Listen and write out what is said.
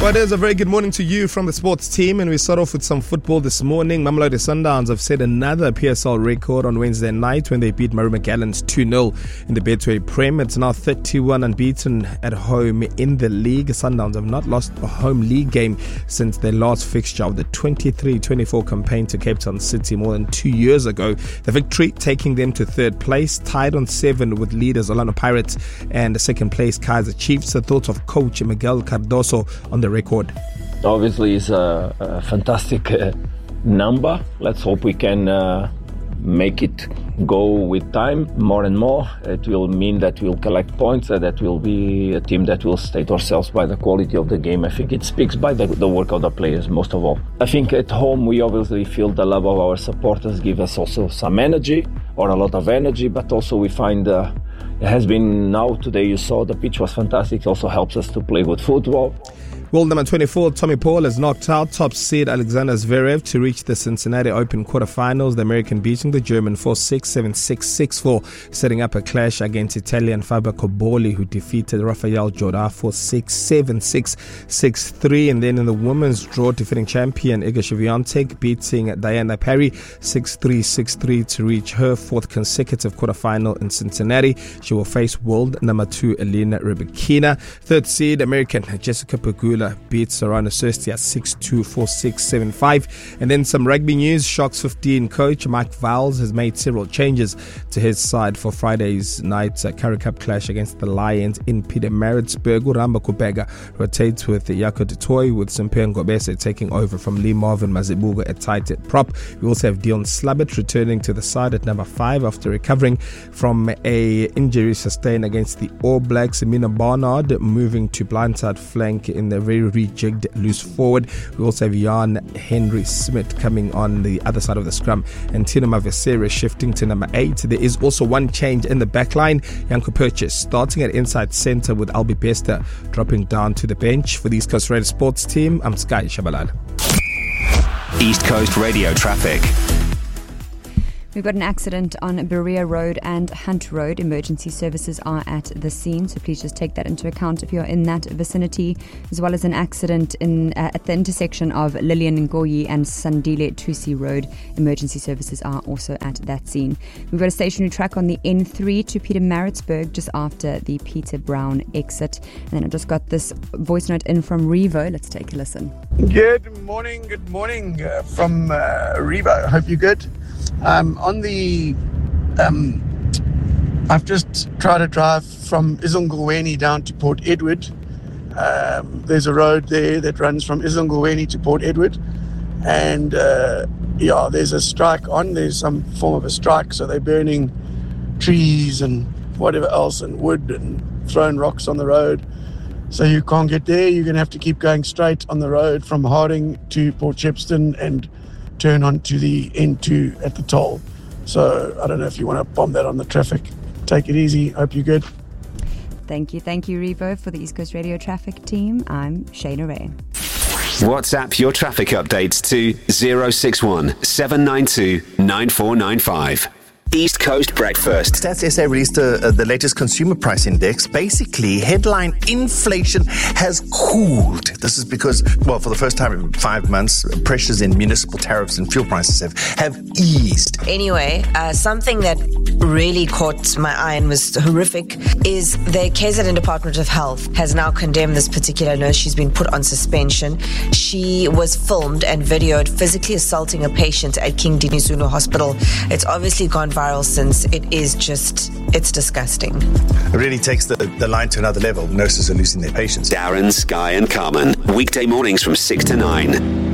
Well, it is a very good morning to you from the sports team, and we start off with some football this morning. Mamelodi Sundowns have set another PSL record on Wednesday night when they beat Murray McGallants 2-0 in the Betway Prem. It's now 31 unbeaten at home in the league. Sundowns have not lost a home league game since their last fixture of the 23-24 campaign to Cape Town City more than 2 years ago. The victory taking them to third place, tied on 7 with leaders Orlando Pirates and the second place Kaizer Chiefs. The thoughts of coach Miguel Cardoso on the record. Obviously, it's a fantastic number. Let's hope we can make it go with time more and more. It will mean that we'll collect points, that will be a team that will state ourselves by the quality of the game. I think it speaks by the work of the players, most of all. I think at home we obviously feel the love of our supporters give us also some energy, or a lot of energy, but also we find it has been now today you saw the pitch was fantastic. It also helps us to play good football. World number 24, Tommy Paul, has knocked out top seed Alexander Zverev to reach the Cincinnati Open quarterfinals. The American beating the German 4-6, 7-6, 6-4, setting up a clash against Italian Fabio Cobolli, who defeated Rafael Jorda 4-6, 7-6, 6-3. And then in the women's draw, defending champion Iga Swiatek beating Diana Perry 6-3, 6-3 to reach her fourth consecutive quarterfinal in Cincinnati. She will face world number 2 Elena Rybakina. Third seed American Jessica Pegula beats Sorana Sirsti 6-2, 4-6, 7-5. And then some rugby news. Sharks 15 coach Mike Vowles has made several changes to his side for Friday's night Currie Cup clash against the Lions in Pietermaritzburg. Uramba Kubega rotates with Jaco du Toit, with Simpian Ngobese taking over from Lee Marvin Mazibuga at tight at prop. We also have Dion Slabbert returning to the side at number 5 after recovering from a injury sustained against the All Blacks. Mina Barnard moving to blindside flank in the very rejigged loose forward. We also have Jan Henry Smith coming on the other side of the scrum, and Tina Mavesera shifting to number 8. There is also one change in the backline. Janko Purchase starting at inside centre, with Albi Bester dropping down to the bench. For the East Coast Radio Sports team, I'm Sky Shabalala. East Coast Radio traffic. We've got an accident on Berea Road and Hunt Road. Emergency services are at the scene, so please just take that into account if you're in that vicinity, as well as an accident at the intersection of Lillian Ngoyi and Sandile Tusi Road. Emergency services are also at that scene. We've got a stationary track on the N3 to Pietermaritzburg just after the Peter Brown exit. And then I've just got this voice note in from Revo. Let's take a listen. Good morning from Revo. Hope you're good. I've just tried to drive from Isongolweni down to Port Edward. There's a road there that runs from Isongolweni to Port Edward, and there's a strike on. There's some form of a strike, so they're burning trees and whatever else and wood and throwing rocks on the road. So you can't get there. You're going to have to keep going straight on the road from Harding to Port Shepstone and turn onto the N2 at the toll. So I don't know if you want to bomb that on the traffic. Take it easy. Hope you're good. Thank you, Revo. For the East Coast Radio traffic team, I'm Shayna Ray. WhatsApp your traffic updates to 061 792 9495. East Coast Breakfast. Stats SA released the latest consumer price index. Basically, headline inflation has cooled. This is because, well, for the first time in 5 months, pressures in municipal tariffs and fuel prices have eased. Anyway, something that really caught my eye and was horrific is the KZN Department of Health has now condemned this particular nurse. She's been put on suspension. She was filmed and videoed physically assaulting a patient at King Dinizulu Hospital. It's obviously gone viral since. It's disgusting. It really takes the line to another level. Nurses are losing their patients. Darren, Sky and Carmen. Weekday mornings from 6 to 9.